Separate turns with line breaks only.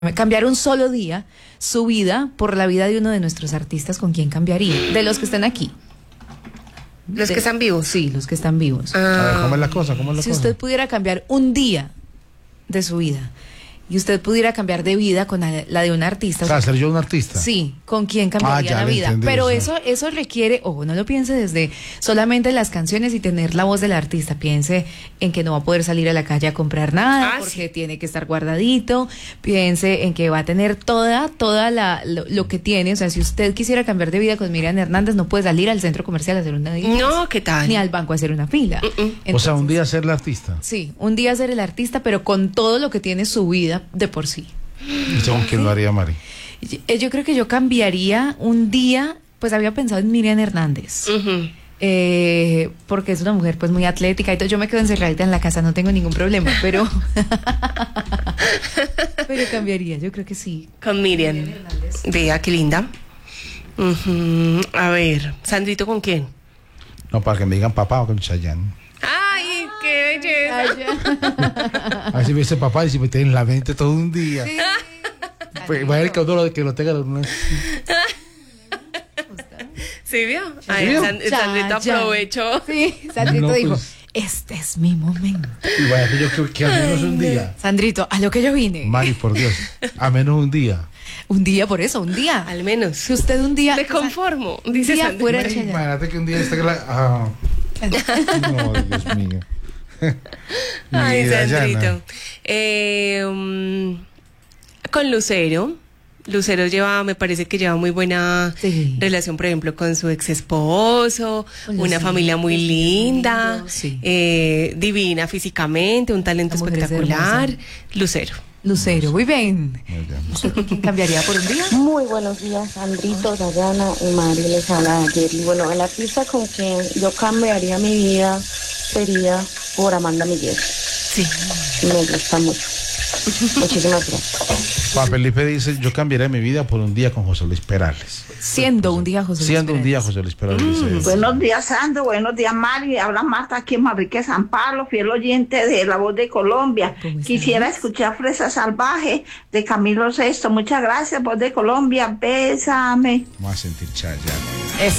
Cambiar un solo día su vida por la vida de uno de nuestros artistas, ¿con quién cambiaría? De los que están aquí.
¿Los que están vivos?
Sí, los que están vivos.
A ver, ¿cómo es la cosa?
Si usted pudiera cambiar un día de su vida y usted pudiera cambiar de vida con la de un artista.
O sea, ser yo un artista.
Sí, ¿con quién cambiaría la vida? Pero eso requiere, ojo, no lo piense desde solamente las canciones y tener la voz del artista. Piense en que no va a poder salir a la calle a comprar nada porque tiene que estar guardadito. Piense en que va a tener toda lo que tiene. O sea, si usted quisiera cambiar de vida con Miriam Hernández, no puede salir al centro comercial a hacer una diligencia.
No, ¿qué tal?
Ni al banco a hacer una fila. Entonces,
o sea, un día ser el artista.
Sí, un día ser el artista, pero con todo lo que tiene su vida de por sí.
¿Y según quién lo haría, Mari?
Yo creo que yo cambiaría un día, pues había pensado en Miriam Hernández. Porque es una mujer pues muy atlética y todo. Yo me quedo encerradita en la casa, no tengo ningún problema, pero cambiaría, yo creo que sí.
Con Miriam. Vea, qué linda. A ver, Sandrito, ¿con quién?
No, para que me digan papá o con Chayanne.
¡Ay, qué belleza!
A ver si me dice papá y si me tiene en la mente todo un día.
Sí.
Pues va a ver que lo tenga una...
¿Sí vio? Ay, Sandrito aprovechó.
Sí, Sandrito dijo,
pues,
este es mi momento.
Y vaya que yo que al menos un día.
Sandrito, a lo que yo vine.
Mari, por Dios, a menos un día.
Un día, por eso, un día.
Al menos.
Si usted un día...
Me conformo,
un
dice
día
Sandrito.
fuera de Chayanne.
Imagínate que un día esté no, Dios mío.
Ay,
Mira,
Sandrito. Con Lucero. Lucero me parece que lleva muy buena relación, por ejemplo, con su ex esposo, una familia muy linda, divina físicamente, un talento espectacular.
Lucero, muy bien. ¿Usted quién cambiaría por un día?
Muy buenos días, Sandrito, Dayana y Mari, les habla Jerry. Bueno, el artista con quien yo cambiaría mi vida sería por Amanda Miguel.
Sí.
Me gusta mucho. Muchísimas gracias.
Juan Felipe dice, yo cambiaría mi vida por un día con José Luis Perales.
Siendo un día José
Luis Perales.
Buenos días, Sandro. Buenos días, Mari. Habla Marta aquí en Manrique, San Pablo, fiel oyente de La Voz de Colombia. Quisiera escuchar Fresa Salvaje de Camilo VI. Muchas gracias, Voz de Colombia. Bésame.
Vamos a sentir Chayanne.
Eso.